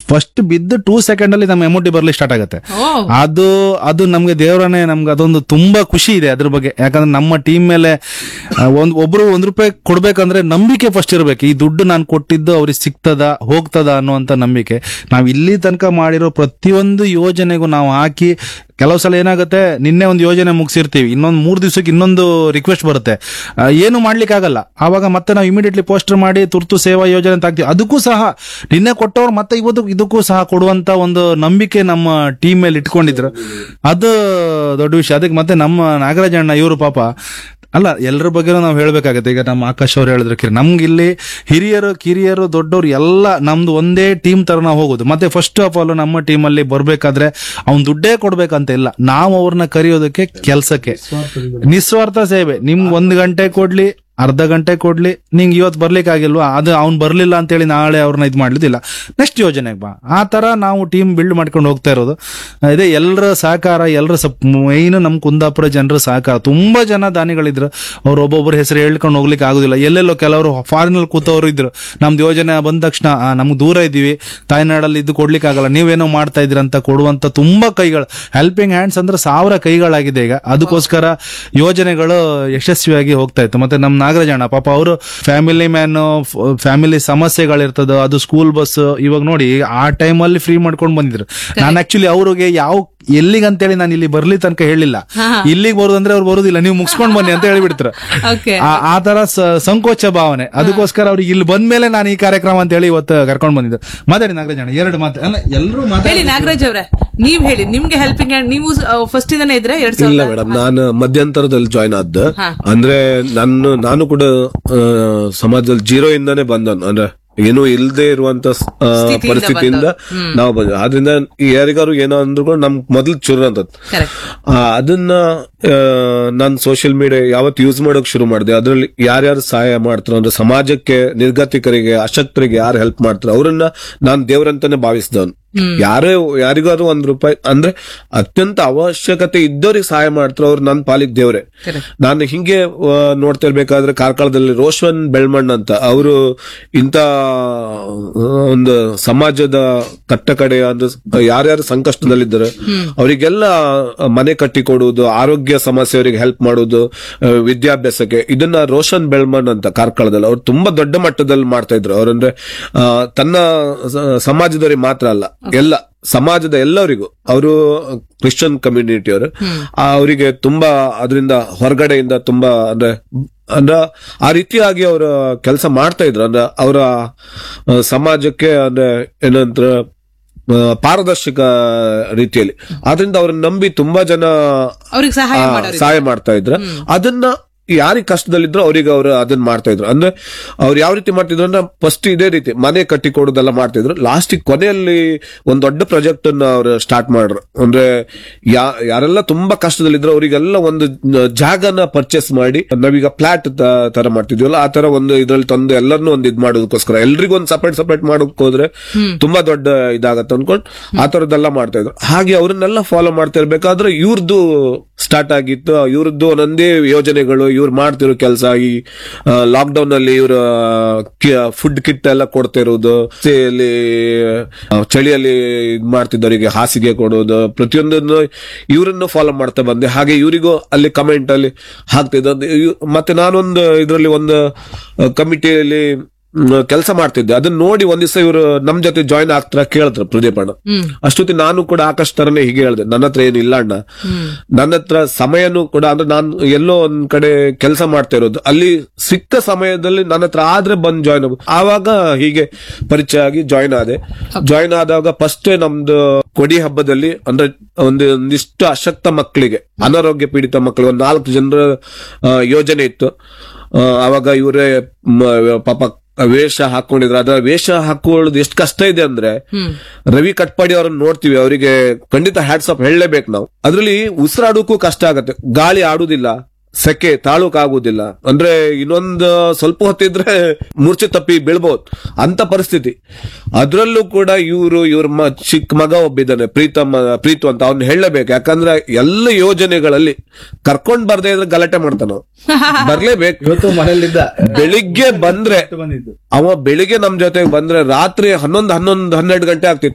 First ಬಿದ್ದು 2 second ಅಲ್ಲಿ ನಮ್ಮ ಎಮೌಂಟ್ ಬರ್ಲಿ ಸ್ಟಾರ್ಟ್ ಆಗುತ್ತೆ. ಅದು ನಮ್ಗೆ ದೇವರನ್ನೇ ನಮ್ಗೆ ಅದೊಂದು ತುಂಬಾ ಖುಷಿ ಇದೆ ಅದ್ರ ಬಗ್ಗೆ. ಯಾಕಂದ್ರೆ ನಮ್ಮ ಟೀಮ್ ಮೇಲೆ ಒಬ್ರು ₹1 ಕೊಡ್ಬೇಕಂದ್ರೆ ನಂಬಿಕೆ ಫಸ್ಟ್ ಇರ್ಬೇಕು. ಈ ದುಡ್ಡು ನಾನು ಕೊಟ್ಟಿದ್ದು ಅವ್ರಿಗೆ ಸಿಗ್ತದ ಹೋಗ್ತದ ಅನ್ನುವಂತ ನಂಬಿಕೆ. ನಾವ್ ಇಲ್ಲಿ ತನಕ ಮಾಡಿರೋ ಪ್ರತಿಯೊಂದು ಯೋಜನೆಗೂ ನಾವು ಹಾಕಿ, ಕೆಲವು ಸಲ ಏನಾಗುತ್ತೆ, ನಿನ್ನೆ ಒಂದು ಯೋಜನೆ ಮುಗಿಸಿರ್ತೀವಿ, ಇನ್ನೊಂದು 3 ದಿವಸಕ್ಕೆ ಇನ್ನೊಂದು ರಿಕ್ವೆಸ್ಟ್ ಬರುತ್ತೆ, ಏನು ಮಾಡ್ಲಿಕ್ಕೆ ಆಗಲ್ಲ. ಆವಾಗ ಮತ್ತೆ ನಾವು ಇಮಿಡಿಯೇಟ್ಲಿ ಪೋಸ್ಟರ್ ಮಾಡಿ ತುರ್ತು ಸೇವಾ ಯೋಜನೆ ಅಂತ ಹಾಕ್ತಿವಿ. ಅದಕ್ಕೂ ಸಹ ನಿನ್ನೆ ಕೊಟ್ಟವ್ರು ಮತ್ತೆ ಇವತ್ತು ಇದಕ್ಕೂ ಸಹ ಕೊಡುವಂತ ಒಂದು ನಂಬಿಕೆ ನಮ್ಮ ಟೀಮ್ ಮೇಲೆ ಇಟ್ಕೊಂಡಿದ್ರು. ಅದು ದೊಡ್ಡ ವಿಷಯ. ಅದಕ್ಕೆ ಮತ್ತೆ ನಮ್ಮ ನಾಗರಾಜ್ ಅಣ್ಣ ಇವರು ಪಾಪ ಅಲ್ಲ, ಎಲ್ಲರ ಬಗ್ಗೆ ನಾವು ಹೇಳ್ಬೇಕಾಗತ್ತೆ. ಈಗ ನಮ್ಮ ಆಕಾಶ್ ಅವ್ರು ಹೇಳಿದ್ರು, ನಮ್ಗೆ ಇಲ್ಲಿ ಹಿರಿಯರು ಕಿರಿಯರು ದೊಡ್ಡವರು ಎಲ್ಲ ನಮ್ದು ಒಂದೇ ಟೀಮ್ ತರ ನಾವು ಹೋಗೋದು. ಮತ್ತೆ ಫಸ್ಟ್ ಆಫ್ ಆಲ್ ನಮ್ಮ ಟೀಮ್ ಅಲ್ಲಿ ಬರ್ಬೇಕಾದ್ರೆ ಅವ್ನ್ ದುಡ್ಡೇ ಕೊಡ್ಬೇಕಂತ ಇಲ್ಲ, ನಾವು ಅವ್ರನ್ನ ಕರೆಯೋದಕ್ಕೆ ಕೆಲ್ಸಕ್ಕೆ ನಿಸ್ವಾರ್ಥ ಸೇವೆ. ನಿಮ್ಗೆ 1 ಗಂಟೆ ಕೊಡ್ಲಿ, ಅರ್ಧ ಗಂಟೆ ಕೊಡ್ಲಿ, ನಿಂಗೆ ಇವತ್ತು ಬರ್ಲಿಕ್ಕೆ ಆಗಿಲ್ವಾ, ಅದು ಅವ್ನು ಬರ್ಲಿಲ್ಲ ಅಂತೇಳಿ ನಾಳೆ ಅವ್ರನ್ನ ಇದು ಮಾಡ್ಲಿದಿಲ್ಲ, ನೆಕ್ಸ್ಟ್ ಯೋಜನೆಗೆ ಬಾ. ಆ ತರ ನಾವು ಟೀಮ್ ಬಿಲ್ಡ್ ಮಾಡ್ಕೊಂಡು ಹೋಗ್ತಾ ಇರೋದು. ಇದೇ ಎಲ್ಲರ ಸಹಕಾರ, ಎಲ್ಲರ ಮೈನ್ ನಮ್ ಕುಂದಾಪುರ ಜನರ ಸಹಕಾರ. ತುಂಬಾ ಜನ ದಾನಿಗಳಿದ್ರು, ಅವ್ರು ಒಬ್ಬೊಬ್ಬರ ಹೆಸರು ಹೇಳ್ಕೊಂಡು ಹೋಗ್ಲಿಕ್ಕೆ ಆಗುದಿಲ್ಲ. ಎಲ್ಲೆಲ್ಲೋ ಕೆಲವರು ಫಾರಿನ್ ಅಲ್ಲಿ ಕೂತವ್ರು ಇದ್ರು. ನಮ್ದು ಯೋಜನೆ ಬಂದ ತಕ್ಷಣ ನಮ್ಗೆ ದೂರ ಇದೀವಿ, ತಾಯ್ನಾಡಲ್ಲಿ ಇದು ಕೊಡ್ಲಿಕ್ಕೆ ಆಗಲ್ಲ, ನೀವೇನೋ ಮಾಡ್ತಾ ಇದ್ರಿ ಅಂತ ಕೊಡುವಂತ ತುಂಬಾ ಕೈಗಳು, ಹೆಲ್ಪಿಂಗ್ ಹ್ಯಾಂಡ್ಸ್ ಅಂದ್ರೆ 1000 ಕೈಗಳಾಗಿದೆ ಈಗ. ಅದಕ್ಕೋಸ್ಕರ ಯೋಜನೆಗಳು ಯಶಸ್ವಿಯಾಗಿ ಹೋಗ್ತಾ ಇತ್ತು. ಮತ್ತೆ ನಮ್ಮ ನಾಗರಾಜ್ ಅಣ್ಣ ಪಾಪ ಅವರು ಫ್ಯಾಮಿಲಿ ಮ್ಯಾನ್, ಫ್ಯಾಮಿಲಿ ಸಮಸ್ಯೆಗಳಿರ್ತದ, ಅದು ಸ್ಕೂಲ್ ಬಸ್ ಇವಾಗ ನೋಡಿ ಆ ಟೈಮಲ್ಲಿ ಫ್ರೀ ಮಾಡ್ಕೊಂಡು ಬಂದಿದ್ರು. ನಾನು ಆಕ್ಚುಲಿ ಅವ್ರಿಗೆ ಎಲ್ಲಿಗಂತೇಳಿ ನಾನು ಇಲ್ಲಿ ಬರ್ಲಿ ತನಕ ಹೇಳಿಲ್ಲ, ಇಲ್ಲಿಗೆ ಬರೋದಂದ್ರೆ ಅವ್ರು ಬರೋದಿಲ್ಲ, ನೀವು ಮುಗಿಸ್ಕೊಂಡ್ ಬನ್ನಿ ಅಂತ ಹೇಳಿಬಿಡ್ತಾರೆ. ಆ ತರ ಸಂಕೋಚ ಭಾವನೆ. ಅದಕ್ಕೋಸ್ಕರ ಅವ್ರಿಗೆ ಇಲ್ಲಿ ಬಂದ್ಮೇಲೆ ನಾನು ಈ ಕಾರ್ಯಕ್ರಮ ಅಂತ ಹೇಳಿ ಇವತ್ತು ಕರ್ಕೊಂಡ್ ಬಂದಿದ್ದೆ. ಮಾತಾಡಿ ನಾಗರಾಜ್ ಅಣ್ಣ, 2 ಮಾತು. ಎಲ್ಲರೂ ಮಾತಾಡಿ. ನಾಗರಾಜ್ ಅವರೇ, ನೀವ್ ಹೇಳಿ, ನಿಮ್ಗೆ ಹೆಲ್ಪಿಂಗ್ ಹ್ಯಾಂಡ್ ನೀವು ಫಸ್ಟ್ ಇಂದಾನೆ ಇದ್ರೆ? ಇಲ್ಲ ಮೇಡಮ್, ನಾನು ಮಧ್ಯಂತರದಲ್ಲಿ ಜಾಯ್ನ್ ಆದ. ಅಂದ್ರೆ ನಾನು ಕೂಡ ಸಮಾಜದಲ್ಲಿ 0 ಇಂದಾನೆ ಬಂದನು. ಅಂದ್ರೆ ಏನೂ ಇಲ್ಲದೆ ಇರುವಂತ ಪರಿಸ್ಥಿತಿಯಿಂದ ನಾವು ಬಂದ. ಆದ್ರಿಂದ ಯಾರಿಗಾರು ಏನೋ ಅಂದ್ರು ನಮ್ ಮೊದಲು ಚುರು ಅಂತದ್ದು. ಅದನ್ನ ನಾನು ಸೋಷಿಯಲ್ ಮೀಡಿಯಾ ಯಾವತ್ತು ಯೂಸ್ ಮಾಡೋಕ್ ಶುರು ಮಾಡಿದೆ. ಅದ್ರಲ್ಲಿ ಯಾರ್ಯಾರು ಸಹಾಯ ಮಾಡ್ತಾರೋ, ಅಂದ್ರೆ ಸಮಾಜಕ್ಕೆ ನಿರ್ಗತಿಕರಿಗೆ, ಅಶಕ್ತರಿಗೆ ಯಾರು ಹೆಲ್ಪ್ ಮಾಡ್ತಾರೋ ಅವ್ರನ್ನ ನಾನು ದೇವರಂತಾನೆ ಭಾವಿಸಿದವನು. ಯಾರಿಗಾದ್ರು ₹1 ಅಂದ್ರೆ ಅತ್ಯಂತ ಅವಶ್ಯಕತೆ ಇದ್ದವ್ರಿಗೆ ಸಹಾಯ ಮಾಡ್ತಾರೋ ಅವ್ರು ನನ್ನ ಪಾಲಿಗೆ ದೇವ್ರೆ. ನಾನು ಹಿಂಗೆ ನೋಡ್ತಾ ಇರ್ಬೇಕಾದ್ರೆ ಕಾರ್ಕಳದಲ್ಲಿ ರೋಷನ್ ಬೆಳ್ಮಣ್ ಅಂತ ಅವರು ಇಂತ ಒಂದು ಸಮಾಜದ ಕಟ್ಟ ಕಡೆ ಅಂದ್ರೆ ಯಾರ್ಯಾರು ಸಂಕಷ್ಟದಲ್ಲಿದ್ದಾರೆ ಅವರಿಗೆಲ್ಲ ಮನೆ ಕಟ್ಟಿ ಕೊಡುವುದು, ಆರೋಗ್ಯ ಸಮಸ್ಯೆ ಅವರಿಗೆ ಹೆಲ್ಪ್ ಮಾಡುವುದು, ವಿದ್ಯಾಭ್ಯಾಸಕ್ಕೆ, ಇದನ್ನ ರೋಷನ್ ಬೆಳ್ಮಣ್ ಅಂತ ಕಾರ್ಕಳದಲ್ಲಿ ಅವ್ರು ತುಂಬಾ ದೊಡ್ಡ ಮಟ್ಟದಲ್ಲಿ ಮಾಡ್ತಾ ಇದ್ರು. ಅವ್ರಂದ್ರೆ ತನ್ನ ಸಮಾಜದವರಿಗೆ ಮಾತ್ರ ಅಲ್ಲ, ಎಲ್ಲ ಸಮಾಜದ ಎಲ್ಲರಿಗೂ. ಅವರು ಕ್ರಿಶ್ಚಿಯನ್ ಕಮ್ಯುನಿಟಿ ಅವರು, ಅವರಿಗೆ ತುಂಬಾ ಅದರಿಂದ ಹೊರಗಡೆಯಿಂದ ತುಂಬಾ ಅಂದ್ರೆ ಆ ರೀತಿಯಾಗಿ ಅವರ ಕೆಲಸ ಮಾಡ್ತಾ ಇದ್ರು. ಅಂದ್ರೆ ಅವರ ಸಮಾಜಕ್ಕೆ ಅಂದ್ರೆ ಏನಂತ ಪಾರದರ್ಶಕ ರೀತಿಯಲ್ಲಿ. ಆದ್ರಿಂದ ಅವ್ರನ್ನ ನಂಬಿ ತುಂಬಾ ಜನ ಸಹಾಯ ಮಾಡ್ತಾ ಇದ್ರು. ಅದನ್ನ ಯಾರಿಗೆ ಕಷ್ಟದಲ್ಲಿದ್ರು ಅವರಿಗೆ ಅವರು ಅದನ್ನ ಮಾಡ್ತಾ ಇದ್ರು. ಅಂದ್ರೆ ಅವ್ರು ಯಾವ ರೀತಿ ಮಾಡ್ತಿದ್ರು ಅಂದ್ರೆ ಫಸ್ಟ್ ಇದೇ ರೀತಿ ಮನೆ ಕಟ್ಟಿ ಕೊಡೋದೆಲ್ಲ ಮಾಡ್ತಿದ್ರು. ಲಾಸ್ಟ್ ಕೊನೆಯಲ್ಲಿ ಒಂದು ದೊಡ್ಡ ಪ್ರಾಜೆಕ್ಟ್ ಅನ್ನ ಅವ್ರು ಸ್ಟಾರ್ಟ್ ಮಾಡ್ರು. ಅಂದ್ರೆ ಯಾರೆಲ್ಲ ತುಂಬಾ ಕಷ್ಟದಲ್ಲಿದ್ರು ಅವರಿಗೆಲ್ಲ ಒಂದು ಜಾಗನ ಪರ್ಚೇಸ್ ಮಾಡಿ, ನಾವೀಗ ಫ್ಲಾಟ್ ತರ ಮಾಡ್ತಿದ್ವಲ್ಲ ಆ ತರ ಒಂದು ಇದ್ರಲ್ಲಿ ತಂದು ಎಲ್ಲರನ್ನೂ ಒಂದು ಇದ್ ಮಾಡೋದಕ್ಕೋಸ್ಕರ ಎಲ್ರಿಗೂ ಒಂದು ಸಪರೇಟ್ ಮಾಡೋಕ್ ಹೋದ್ರೆ ತುಂಬಾ ದೊಡ್ಡ ಇದಾಗತ್ತೆ ಅನ್ಕೊಂಡು ಆ ತರದ್ದೆಲ್ಲ ಮಾಡ್ತಾ ಇದ್ರು. ಹಾಗೆ ಅವ್ರನ್ನೆಲ್ಲ ಫಾಲೋ ಮಾಡ್ತಾ ಇರ್ಬೇಕಾದ್ರೆ ಇವ್ರದ್ದು ಸ್ಟಾರ್ಟ್ ಆಗಿತ್ತು. ಇವ್ರದ್ದು ಒಂದೊಂದೇ ಯೋಜನೆಗಳು, ಇವ್ರು ಮಾಡ್ತಿರೋ ಕೆಲಸ. ಈ ಲಾಕ್ ಡೌನ್ ಅಲ್ಲಿ ಇವ್ರ ಫುಡ್ ಕಿಟ್ ಎಲ್ಲ ಕೊಡ್ತಾ ಇರೋದು, ಚಳಿಯಲ್ಲಿ ಇದ್ ಮಾಡ್ತಿದ್ದವರಿಗೆ ಹಾಸಿಗೆ ಕೊಡೋದು, ಪ್ರತಿಯೊಂದನ್ನು ಇವ್ರನ್ನು ಫಾಲೋ ಮಾಡ್ತಾ ಬಂದೆ. ಹಾಗೆ ಇವರಿಗೂ ಅಲ್ಲಿ ಕಮೆಂಟ್ ಅಲ್ಲಿ ಹಾಕ್ತಿದ್ದ. ಮತ್ತೆ ನಾನೊಂದು ಇದರಲ್ಲಿ ಒಂದು ಕಮಿಟಿಯಲ್ಲಿ ಕೆಲಸ ಮಾಡ್ತಿದ್ದೆ. ಅದನ್ನ ನೋಡಿ ಒಂದ್ ದಿವಸ ಇವರು ನಮ್ ಜೊತೆ ಜಾಯಿನ್ ಆಗ್ತಾರ ಕೇಳಿದ್ರು ಪ್ರದೀಪ್ ಅಣ್ಣ. ಅಷ್ಟೊತ್ತಿ ನಾನು ಕೂಡ ಆಕಾಶ್ ತರನೇ ಹೀಗೆ ಹೇಳ್ದೆ, ನನ್ನ ಹತ್ರ ಏನು ಇಲ್ಲ ಅಣ್ಣ, ನನ್ನ ಹತ್ರ ಸಮಯನೂ ಕೂಡ, ಅಂದ್ರೆ ನಾನು ಎಲ್ಲೋ ಒಂದ್ ಕಡೆ ಕೆಲಸ ಮಾಡ್ತಾ ಇರೋದು, ಅಲ್ಲಿ ಸಿಕ್ಕ ಸಮಯದಲ್ಲಿ ನನ್ನ ಹತ್ರ ಆದ್ರೆ ಬಂದ್ ಜಾಯಿನ್ ಆಗ. ಆವಾಗ ಹೀಗೆ ಪರಿಚಯ ಆಗಿ ಜಾಯಿನ್ ಆದೆ. ಜಾಯಿನ್ ಆದಾಗ ಫಸ್ಟ್ ನಮ್ದು ಕೊಡಿ ಹಬ್ಬದಲ್ಲಿ ಅಂದ್ರೆ ಒಂದಿಷ್ಟು ಅಶಕ್ತ ಮಕ್ಕಳಿಗೆ, ಅನಾರೋಗ್ಯ ಪೀಡಿತ ಮಕ್ಕಳಿಗೆ ಒಂದು 4 ಜನರ ಯೋಜನೆ ಇತ್ತು. ಆವಾಗ ಇವರೇ ಪಾಪ ವೇಷ ಹಾಕೊಂಡಿದ್ರು. ಅದ್ರ ವೇಷ ಹಾಕೊಳ್ಳೋದು ಎಷ್ಟು ಕಷ್ಟ ಇದೆ ಅಂದ್ರೆ, ರವಿ ಕಟ್ಪಾಡಿ ಅವ್ರನ್ನ ನೋಡ್ತೀವಿ, ಅವರಿಗೆ ಖಂಡಿತ ಹ್ಯಾಟ್ಸ್ ಆಫ್ ಹೇಳಲೇಬೇಕು ನಾವು. ಅದ್ರಲ್ಲಿ ಉಸಿರಾಡೋಕ್ಕೂ ಕಷ್ಟ ಆಗತ್ತೆ, ಗಾಳಿ ಆಡುದಿಲ್ಲ, ಸೆಕೆ ತಾಳೋಕಾಗುದಿಲ್ಲ. ಅಂದ್ರೆ ಇನ್ನೊಂದು ಸ್ವಲ್ಪ ಹೊತ್ತಿದ್ರೆ ಮೂರ್ಛೆ ತಪ್ಪಿ ಬೀಳ್ಬಹುದು ಅಂತ ಪರಿಸ್ಥಿತಿ. ಅದ್ರಲ್ಲೂ ಕೂಡ ಇವ್ರ ಚಿಕ್ಕ ಮಗ ಒಬ್ಬಿದ್ದಾನೆ, ಪ್ರೀತು ಅಂತ, ಅವ್ನ ಹೇಳಲೇಬೇಕು. ಯಾಕಂದ್ರೆ ಎಲ್ಲ ಯೋಜನೆಗಳಲ್ಲಿ ಕರ್ಕೊಂಡ್ ಬರ್ದೇ ಇದ್ರೆ ಗಲಾಟೆ ಮಾಡ್ತಾನ, ಬರ್ಲೇಬೇಕು. ಇವತ್ತು ಮನೆಯಲ್ಲಿದ್ದ, ಬೆಳಿಗ್ಗೆ ಬಂದ್ರೆ ಅವ ಬೆಳಿಗ್ಗೆ ನಮ್ ಜೊತೆಗೆ ಬಂದ್ರೆ ರಾತ್ರಿ 11-12 ಗಂಟೆ ಆಗ್ತಿತ್ತು.